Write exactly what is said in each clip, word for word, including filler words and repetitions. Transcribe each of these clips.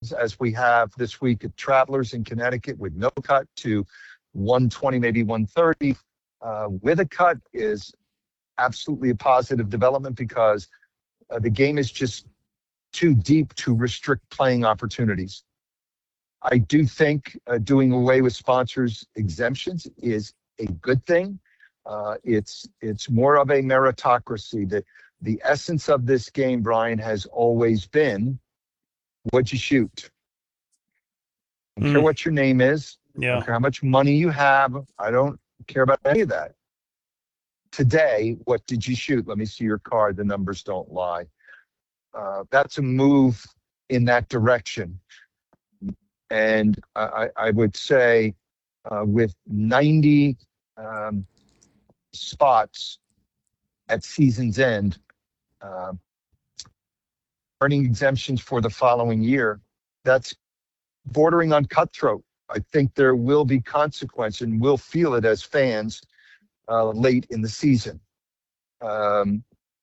events as we have this week at Travelers in Connecticut with no cut to one twenty, maybe one thirty. Uh, with a cut is absolutely a positive development because uh, the game is just too deep to restrict playing opportunities. I do think uh, doing away with sponsors exemptions is a good thing. Uh, it's it's more of a meritocracy. The, the essence of this game, Brian, has always been, what'd you shoot? I don't Mm. care what your name is. Yeah. I don't care how much money you have. I don't care about any of that. Today, what did you shoot? Let me see your card. The numbers don't lie. Uh, that's a move in that direction. And I, I would say uh, with ninety um, spots at season's end, uh, earning exemptions for the following year, that's bordering on cutthroat. I think there will be consequence, and we'll feel it as fans uh, late in the season. Um,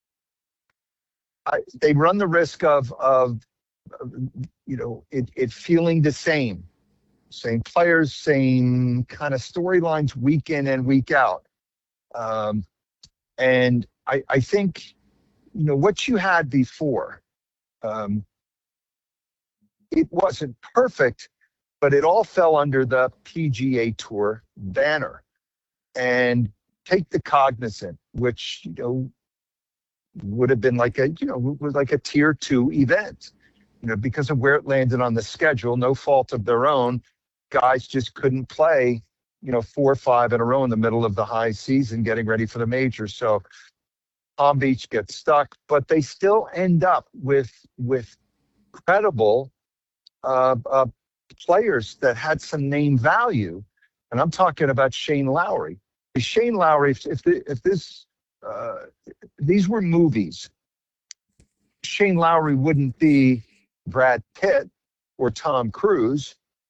I, they run the risk of, of you know, it, it feeling the same. Same players, same kind of storylines week in and week out. Um, and I, I think, you know, what you had before, um, it wasn't perfect, but it all fell under the P G A Tour banner. And take the Cognizant, which, you know, would have been like a, you know, was like a tier two event, you know, because of where it landed on the schedule, no fault of their own. Guys just couldn't play, you know, four or five in a row in the middle of the high season getting ready for the majors. So Palm Beach gets stuck, but they still end up with with credible uh, uh, players that had some name value. And I'm talking about Shane Lowry. Shane Lowry, if, if, the, if this uh, these were movies, Shane Lowry wouldn't be Brad Pitt or Tom Cruise,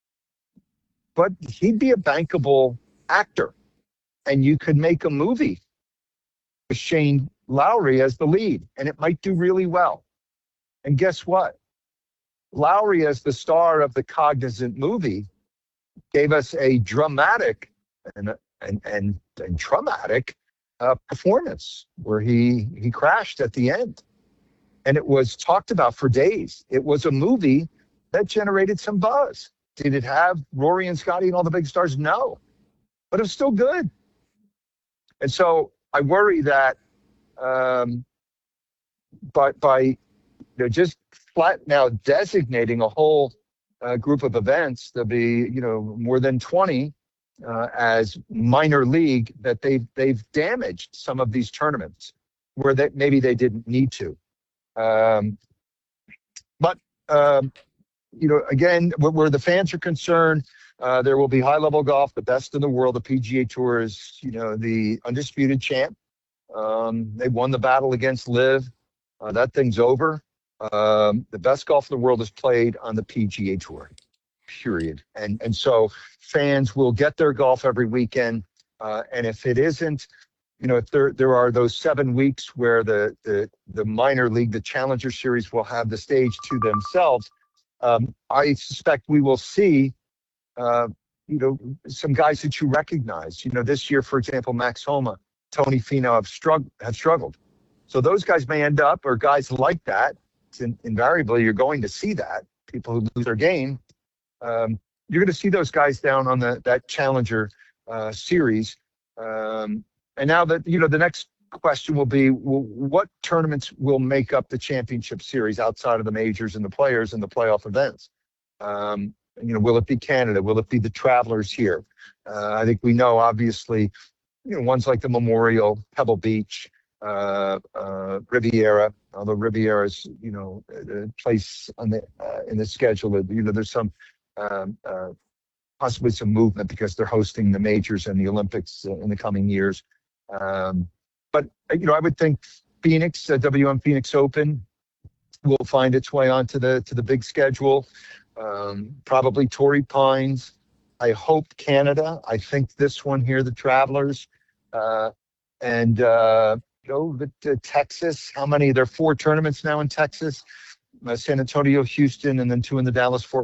but he'd be a bankable actor, and you could make a movie with Shane Lowry as the lead, and it might do really well. And guess what? Lowry, as the star of the Cognizant movie, gave us a dramatic and and and, and traumatic uh, performance where he he crashed at the end, and it was talked about for days. It was a movie that generated some buzz. Did it have Rory and Scotty and all the big stars? No, but it was still good. And so I worry that um, by, by you know, just flat now designating a whole uh, group of events, there'll be, you know, more than twenty uh, as minor league, that they've, they've damaged some of these tournaments where they, maybe they didn't need to. Um, but, um, you know, again, where, where the fans are concerned, uh, there will be high-level golf, the best in the world. The P G A Tour is, you know, the undisputed champ. Um, they won the battle against Liv. Uh, that thing's over. Um, the best golf in the world is played on the P G A Tour, period. And and so fans will get their golf every weekend. Uh, and if it isn't, you know, if there there are those seven weeks where the the the minor league, the Challenger Series, will have the stage to themselves. Um, I suspect we will see, uh, you know, some guys that you recognize. You know, this year, for example, Max Homa, Tony Finau have, strugg- have struggled. So those guys may end up, or guys like that. In, invariably, you're going to see that. People who lose their game, um, you're going to see those guys down on the that Challenger uh, Series. Um, and now that, you know, the next question will be, well, what tournaments will make up the championship series outside of the majors and the players and the playoff events? Um, you know, will it be Canada? Will it be the Travelers here? Uh, I think we know, obviously, you know, ones like the Memorial, Pebble Beach, uh, uh, Riviera, although Riviera's, you know, a place on the uh, in the schedule, you know, there's some um, uh, possibly some movement because they're hosting the majors and the Olympics uh, in the coming years. Um, But, you know, I would think Phoenix, uh, W M Phoenix Open will find its way onto the to the big schedule. Um, probably Torrey Pines. I hope Canada. I think this one here, the Travelers. Uh, and, uh, you know, the, the Texas. How many? There are four tournaments now in Texas. Uh, San Antonio, Houston, and then two in the Dallas-Fort